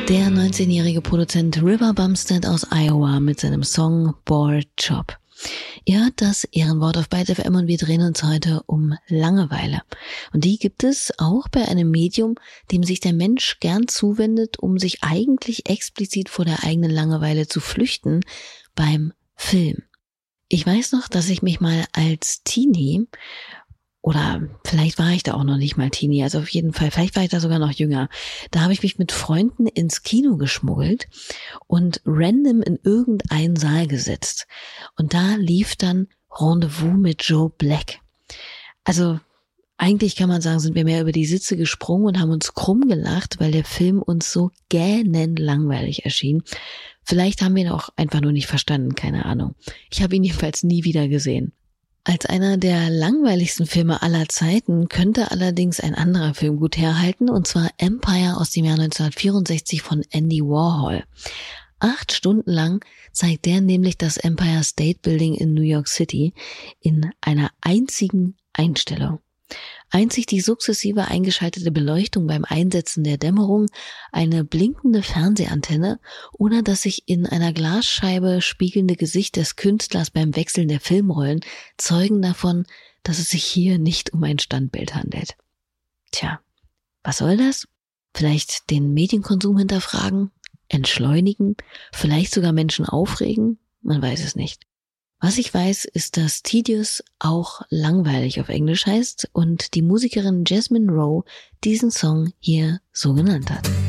Der 19-jährige Produzent River Bumstead aus Iowa mit seinem Song Bored Job. Ihr hört das Ehrenwort auf Byte FM und wir drehen uns heute um Langeweile. Und die gibt es auch bei einem Medium, dem sich der Mensch gern zuwendet, um sich eigentlich explizit vor der eigenen Langeweile zu flüchten, beim Film. Ich weiß noch, dass ich mich mal als Teenie, oder vielleicht war ich da auch noch nicht mal Teenie, also auf jeden Fall, vielleicht war ich da sogar noch jünger. Da habe ich mich mit Freunden ins Kino geschmuggelt und random in irgendeinen Saal gesetzt. Und da lief dann Rendezvous mit Joe Black. Also eigentlich kann man sagen, sind wir mehr über die Sitze gesprungen und haben uns krumm gelacht, weil der Film uns so gähnend langweilig erschien. Vielleicht haben wir ihn auch einfach nur nicht verstanden, keine Ahnung. Ich habe ihn jedenfalls nie wieder gesehen. Als einer der langweiligsten Filme aller Zeiten könnte allerdings ein anderer Film gut herhalten, und zwar Empire aus dem Jahr 1964 von Andy Warhol. 8 Stunden lang zeigt der nämlich das Empire State Building in New York City in einer einzigen Einstellung. Einzig die sukzessive eingeschaltete Beleuchtung beim Einsetzen der Dämmerung, eine blinkende Fernsehantenne oder das sich in einer Glasscheibe spiegelnde Gesicht des Künstlers beim Wechseln der Filmrollen zeugen davon, dass es sich hier nicht um ein Standbild handelt. Tja, was soll das? Vielleicht den Medienkonsum hinterfragen, entschleunigen, vielleicht sogar Menschen aufregen? Man weiß es nicht. Was ich weiß, ist, dass tedious auch langweilig auf Englisch heißt und die Musikerin Jasmine Rowe diesen Song hier so genannt hat.